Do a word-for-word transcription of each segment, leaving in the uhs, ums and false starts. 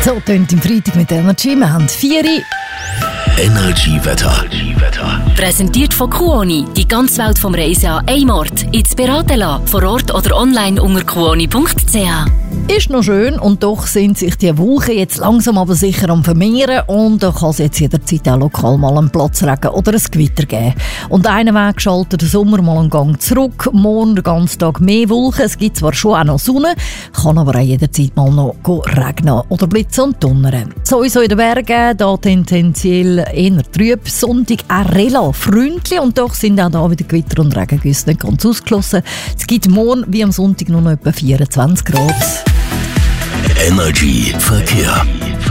So tönt im Freitag mit Energy. Wir haben vier Energy-Wetter. Präsentiert von Kuoni. Die ganze Welt vom Reisen an einem Ort. Ins Beraten lassen, vor Ort oder online unter kuoni punkt c h. Ist noch schön und doch sind sich die Wolken jetzt langsam aber sicher am vermehren und da kann es jetzt jederzeit auch lokal mal einen Platzregen oder ein Gewitter geben. Und einen Weg schaltet der Sommer mal einen Gang zurück, morgen den ganzen Tag mehr Wolken, es gibt zwar schon auch noch Sonne, kann aber auch jederzeit mal noch regnen oder blitzen und donnern. Sowieso in den Bergen, da tendenziell eher trüb, Sonntag auch relativ freundlich und doch sind auch da wieder Gewitter und Regengüsse nicht ganz ausgeschlossen. Es gibt morgen wie am Sonntag nur noch etwa vierundzwanzig Grad. Energy Verkehr.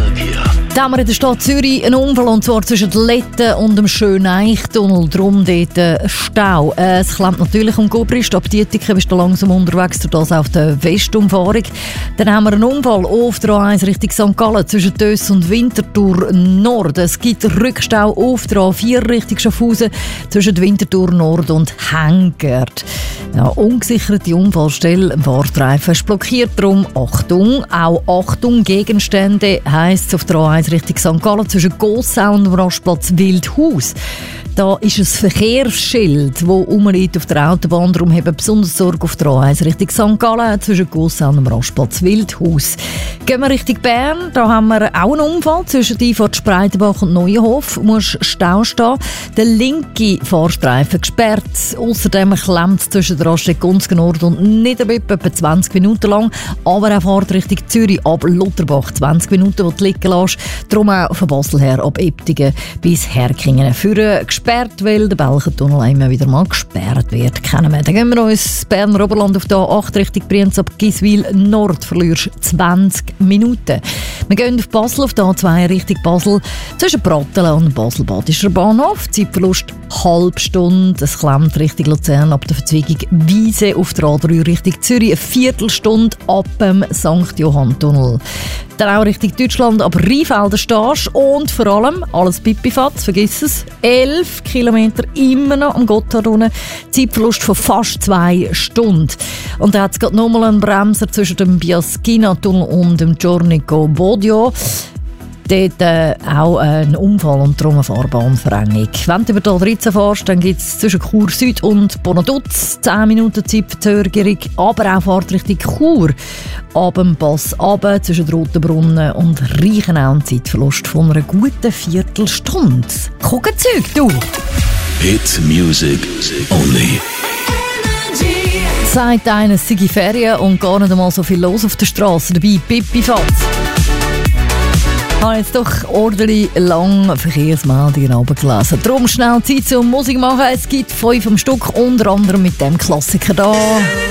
Da haben wir in der Stadt Zürich einen Unfall, und zwar zwischen Letten und dem Schöneich-Tunnel. Darum dort ein Stau. Äh, es klemmt natürlich um Gobrist. Ab Dietiken bist du langsam unterwegs, durch das auf der Westumfahrung. Dann haben wir einen Unfall auf der A eins Richtung Sankt Gallen zwischen Döss und Winterthur Nord. Es gibt Rückstau auf der A vier Richtung Schaffhausen zwischen Winterthur Nord und Hengert. Ja, ungesicherte Unfallstelle, ein Fahrstreifen ist blockiert. Darum Achtung, auch Achtung, Gegenstände heisst es auf der A eins Richtung Sankt Gallen zwischen Gossau und dem Rastplatz Wildhaus. Da ist ein Verkehrsschild, das rumliegt auf der Autobahn. Darum haben wir besonders Sorge auf der A eins Richtung Sankt Gallen zwischen Gossau und dem Rastplatz Wildhaus. Gehen wir Richtung Bern, da haben wir auch einen Unfall zwischen der Einfahrt Spreitenbach und Neuenhof. Du musst Stau stehen. Der linke Fahrstreifen gesperrt. Außerdem klemmt es zwischen der Raststätte Gunzgen Nord und Niederbipp etwa zwanzig Minuten lang. Aber auch Fahrt Richtung Zürich ab Lutherbach zwanzig Minuten, wo du liegen lässt. Darum auch von Basel her ab Eptingen bis Herkingen. Für gesperrt, weil der Belchentunnel immer wieder mal gesperrt wird. Kennen wir. Dann gehen wir uns ins Berner Oberland auf der A acht Richtung Brienz ab Giswil Nord. Verlierst zwanzig Minuten. Wir gehen auf Basel auf der A zwei Richtung Basel zwischen Pratteln und Basel-Badischer Bahnhof. Zeitverlust halbe Stunde. Es klemmt Richtung Luzern ab der Verzweigung Wiese auf der A drei Richtung Zürich. Eine Viertelstunde ab dem Sankt Johann-Tunnel. Dann auch Richtung Deutschland ab Rheinfelden stehst und vor allem alles Pipifatz, vergiss es, elf Kilometer immer noch am Gotthard unten. Zeitverlust von fast zwei Stunden. Und da hat es gerade nochmal einen Bremser zwischen dem Biaschina-Tunnel und dem Giornico Bodio. Dort äh, auch ein Unfall und darum eine Fahrbahnverengung. Wenn du über die A dreizehn fährst, dann gibt es zwischen Chur Süd und Bonaduz zehn Minuten Zeitverzögerung, aber auch Fahrt Richtung Chur. Ab dem Pass runter zwischen Rotenbrunnen und Reichenau einen Zeitverlust von einer guten Viertelstunde. Kuchenzeug, du! Hit Music Only. Sagt einer, es sei Ferien und gar nicht einmal so viel los auf der Straße. Dabei Pipifatz. Ich habe jetzt doch ordentlich lang Verkehrsmeldungen runtergelesen. Darum schnell Zeit zum Musik machen. Es gibt fünf am Stück, unter anderem mit dem Klassiker da.